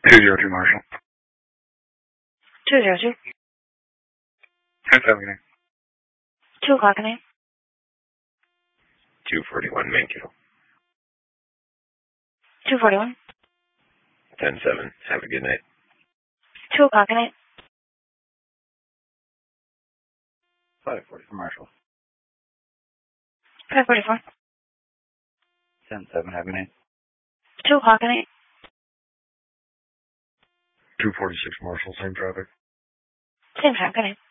202 Marshall. 202. 10-7, 2 o'clock in the 241 Mankato. 241. 10-7. Have a good night. 2 o'clock in the 544 Marshall. 544. 10-7, have a good night. 2 o'clock in the 246 Marshall, same traffic. same time. Good night.